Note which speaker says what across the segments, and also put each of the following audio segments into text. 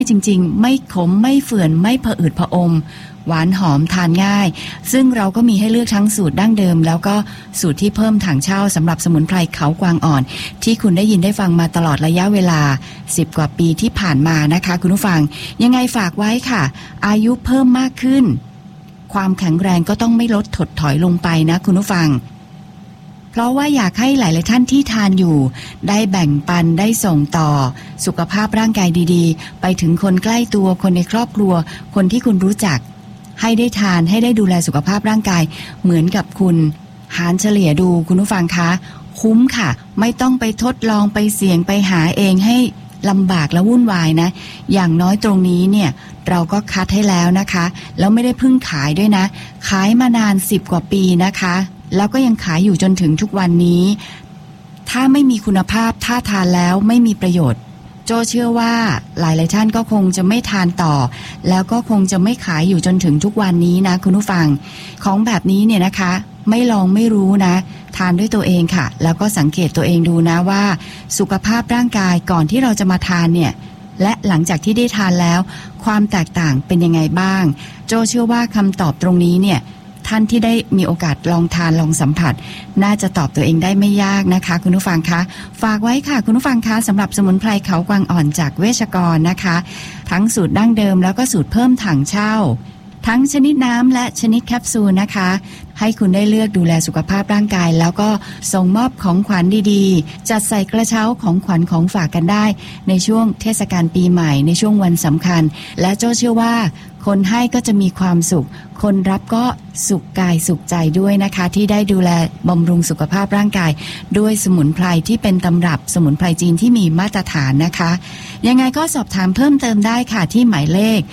Speaker 1: จริงๆไม่ขมไม่เฝื่อนไม่ผะอืดผะอมหวานหอมทานง่ายซึ่งเราก็มีให้เลือกทั้งสูตรดั้งเดิมแล้วก็สูตรที่เพิ่มถังเช่าสำหรับสมุนไพรเขากวางอ่อนที่คุณได้ยินได้ฟังมาตลอดระยะเวลา10กว่าปีที่ผ่านมานะคะคุณผู้ฟังยังไงฝากไว้ค่ะอายุเพิ่มมากขึ้นความแข็งแรงก็ต้องไม่ลดถดถอยลงไปนะคุณผู้ฟังเพราะว่าอยากให้หลายๆท่านที่ทานอยู่ได้แบ่งปันได้ส่งต่อสุขภาพร่างกายดีๆไปถึงคนใกล้ตัวคนในครอบครัวคนที่คุณรู้จักให้ได้ทานให้ได้ดูแลสุขภาพร่างกายเหมือนกับคุณหารเฉลี่ยดูคุณผู้ฟังคะคุ้มค่ะไม่ต้องไปทดลองไปเสี่ยงไปหาเองให้ลำบากและวุ่นวายนะอย่างน้อยตรงนี้เนี่ยเราก็คัดให้แล้วนะคะแล้วไม่ได้เพิ่งขายด้วยนะขายมานาน10กว่าปีนะคะแล้วก็ยังขายอยู่จนถึงทุกวันนี้ถ้าไม่มีคุณภาพถ้าทานแล้วไม่มีประโยชน์โจเชื่อว่าหลายๆท่านก็คงจะไม่ทานต่อแล้วก็คงจะไม่ขายอยู่จนถึงทุกวันนี้นะคุณผู้ฟังของแบบนี้เนี่ยนะคะไม่ลองไม่รู้นะทานด้วยตัวเองค่ะแล้วก็สังเกตตัวเองดูนะว่าสุขภาพร่างกายก่อนที่เราจะมาทานเนี่ยและหลังจากที่ได้ทานแล้วความแตกต่างเป็นยังไงบ้างโจเชื่อว่าคำตอบตรงนี้เนี่ยท่านที่ได้มีโอกาสลองทานลองสัมผัสน่าจะตอบตัวเองได้ไม่ยากนะคะคุณผู้ฟังคะฝากไว้ค่ะคุณผู้ฟังคะสำหรับสมุนไพรเขากวางอ่อนจากเวชกรนะคะทั้งสูตรดั้งเดิมแล้วก็สูตรเพิ่มถังเช่าทั้งชนิดน้ำและชนิดแคปซูลนะคะให้คุณได้เลือกดูแลสุขภาพร่างกายแล้วก็ส่งมอบของขวัญดีๆจัดใส่กระเช้าของขวัญของฝากกันได้ในช่วงเทศกาลปีใหม่ในช่วงวันสำคัญและโจ้เชื่อว่าคนให้ก็จะมีความสุขคนรับก็สุขกายสุขใจด้วยนะคะที่ได้ดูแลบำรุงสุขภาพร่างกายด้วยสมุนไพรที่เป็นตำรับสมุนไพรจีนที่มีมาตรฐานนะคะยังไงก็สอบถามเพิ่มเติมได้ค่ะที่หมายเลข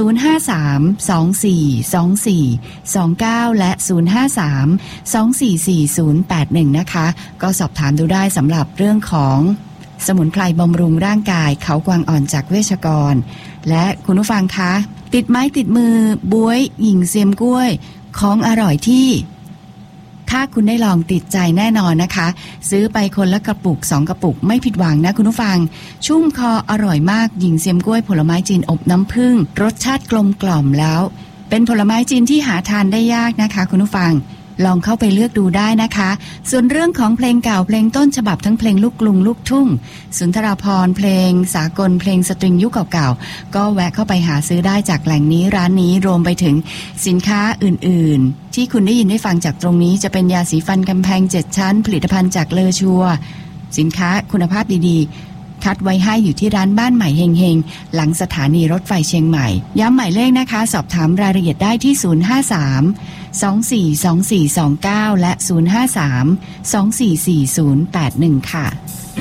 Speaker 1: 053242429และ053244081นะคะก็สอบถามดูได้สำหรับเรื่องของสมุนไพรบำรุงร่างกายเขากวางอ่อนจากเวชกรและคุณผู้ฟังคะติดไม้ติดมือบ๊วยหญิงเซียมกล้วยของอร่อยที่ถ้าคุณได้ลองติดใจแน่นอนนะคะซื้อไปคนละกระปุก2กระปุกไม่ผิดหวังนะคุณผู้ฟังชุ่มคออร่อยมากหญิงเซียมกล้วยผลไม้จีนอบน้ำผึ้งรสชาติกลมกล่อมแล้วเป็นผลไม้จีนที่หาทานได้ยากนะคะคุณผู้ฟังลองเข้าไปเลือกดูได้นะคะส่วนเรื่องของเพลงเก่าเพลงต้นฉบับทั้งเพลงลูกกรุงลูกทุ่งสุนทราภรณ์เพลงสากลเพลงสตริงยุคเก่าๆก็แวะเข้าไปหาซื้อได้จากแหล่งนี้ร้านนี้รวมไปถึงสินค้าอื่นๆที่คุณได้ยินได้ฟังจากตรงนี้จะเป็นยาสีฟันกำแพง7ชั้นผลิตภัณฑ์จากเลอชัวสินค้าคุณภาพดีๆคัดไว้ให้อยู่ที่ร้านบ้านใหม่เฮงๆหลังสถานีรถไฟเชียงใหม่ย้ำหมายเลขนะคะสอบถามรายละเอียดได้ที่053242429และ053244081ค่ะ